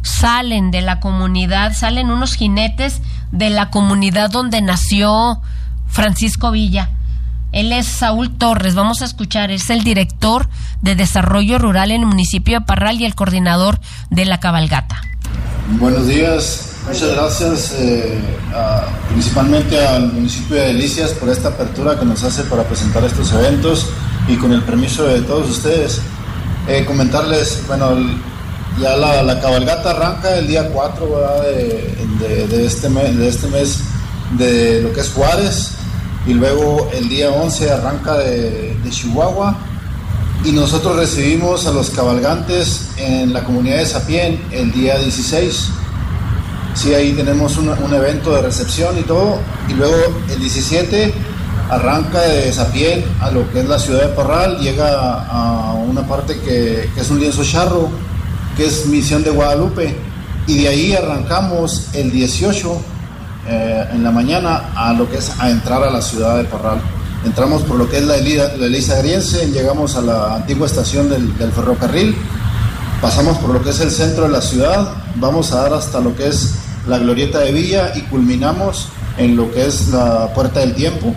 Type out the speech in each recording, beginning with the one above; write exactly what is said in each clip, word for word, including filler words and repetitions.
salen de la comunidad, salen unos jinetes de la comunidad donde nació Francisco Villa. Él es Saúl Torres, vamos a escuchar, es el director de Desarrollo Rural en el municipio de Parral y el coordinador de la cabalgata. Buenos días, muchas gracias eh, a, principalmente al municipio de Delicias por esta apertura que nos hace para presentar estos eventos y con el permiso de todos ustedes. Eh, comentarles, bueno, el, ya la, la cabalgata arranca el día cuatro de, de, de, este mes, de este mes de lo que es Juárez, y luego el día once arranca de, de Chihuahua, y nosotros recibimos a los cabalgantes en la comunidad de Sapien el día dieciséis. Sí, ahí tenemos un, un evento de recepción y todo, y luego el diecisiete arranca de Sapien a lo que es la ciudad de Parral, llega a una parte que, que es un lienzo charro, que es Misión de Guadalupe, y de ahí arrancamos el dieciocho eh, en la mañana a lo que es a entrar a la ciudad de Parral. Entramos por lo que es la Elisa, la Elisa Agriense, llegamos a la antigua estación del, del ferrocarril, pasamos por lo que es el centro de la ciudad, vamos a dar hasta lo que es la Glorieta de Villa y culminamos en lo que es la Puerta del Tiempo.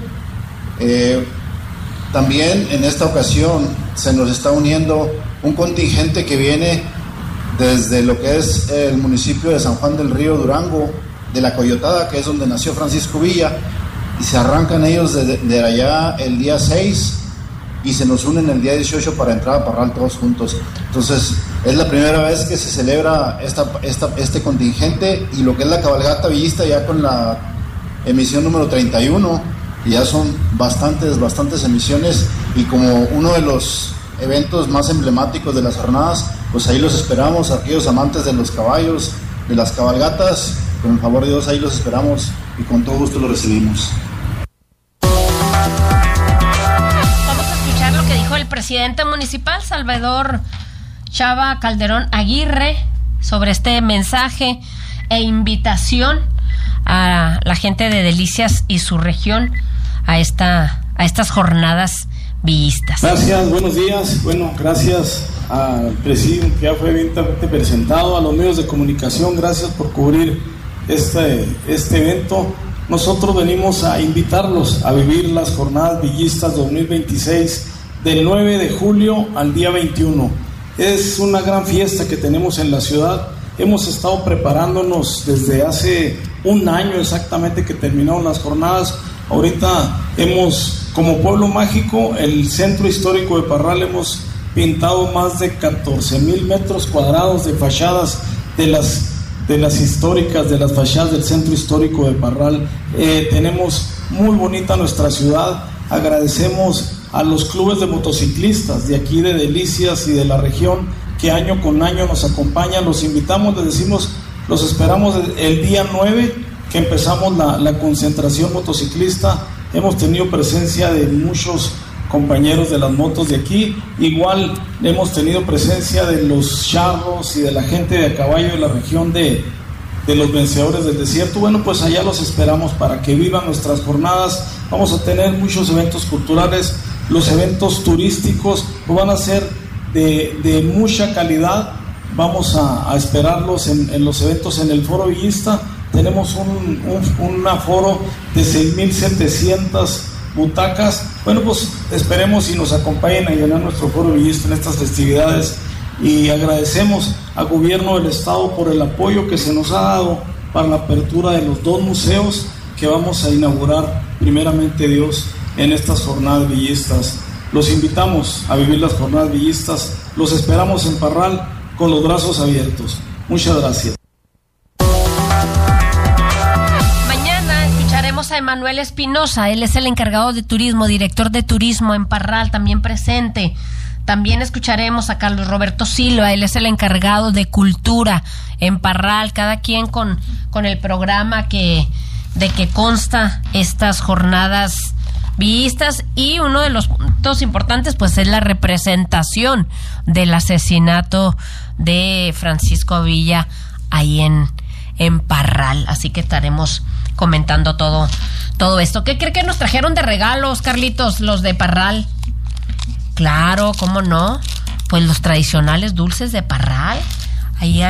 Eh, también en esta ocasión se nos está uniendo un contingente que viene desde lo que es el municipio de San Juan del Río, Durango, de La Coyotada, que es donde nació Francisco Villa, y se arrancan ellos de, de allá el día seis y se nos unen el día dieciocho para entrar a Parral todos juntos. Entonces es la primera vez que se celebra esta, esta, este contingente, y lo que es la cabalgata villista ya con la emisión número treinta y uno, y ya son bastantes, bastantes emisiones, y como uno de los eventos más emblemáticos de las jornadas, pues ahí los esperamos, aquellos amantes de los caballos, de las cabalgatas, con el favor de Dios ahí los esperamos y con todo gusto los recibimos. Vamos a escuchar lo que dijo el presidente municipal, Salvador Chava Calderón Aguirre, sobre este mensaje e invitación a la gente de Delicias y su región a esta a estas jornadas villistas. Gracias, buenos días. Bueno, gracias al presidio que ya fue evidentemente presentado, a los medios de comunicación, gracias por cubrir este, este evento. Nosotros venimos a invitarlos a vivir las jornadas villistas dos mil veintiséis del nueve de julio al día veintiuno. Es una gran fiesta que tenemos en la ciudad. Hemos estado preparándonos desde hace un año exactamente que terminaron las jornadas. Ahorita hemos, como pueblo mágico, el centro histórico de Parral, hemos pintado más de catorce mil metros cuadrados de fachadas de las, de las históricas, de las fachadas del centro histórico de Parral. Eh, tenemos muy bonita nuestra ciudad. Agradecemos a los clubes de motociclistas de aquí de Delicias y de la región que año con año nos acompañan. Los invitamos, les decimos, los esperamos el día nueve que empezamos la, la concentración motociclista. Hemos tenido presencia de muchos compañeros de las motos de aquí, igual hemos tenido presencia de los charros y de la gente de a caballo de la región de, de los vencedores del desierto. Bueno, pues allá los esperamos para que vivan nuestras jornadas. Vamos a tener muchos eventos culturales, los eventos turísticos pues van a ser de, de mucha calidad. Vamos a, a esperarlos en, en los eventos en el Foro Villista. Tenemos un, un, un aforo de seis mil setecientas butacas. Bueno, pues esperemos y nos acompañen a llenar nuestro Foro Villista en estas festividades, y agradecemos al gobierno del estado por el apoyo que se nos ha dado para la apertura de los dos museos que vamos a inaugurar primeramente Dios en estas jornadas villistas. Los invitamos a vivir las jornadas villistas, los esperamos en Parral con los brazos abiertos. Muchas gracias. A Emanuel Espinosa, él es el encargado de turismo, director de turismo en Parral, también presente. También escucharemos a Carlos Roberto Silva, él es el encargado de cultura en Parral, cada quien con, con el programa que de que consta estas jornadas villistas, y uno de los puntos importantes pues es la representación del asesinato de Francisco Villa ahí en, en Parral, así que estaremos comentando todo, todo esto. ¿Qué cree que nos trajeron de regalos, Carlitos, los de Parral? Claro, ¿cómo no? Pues los tradicionales dulces de Parral. Ahí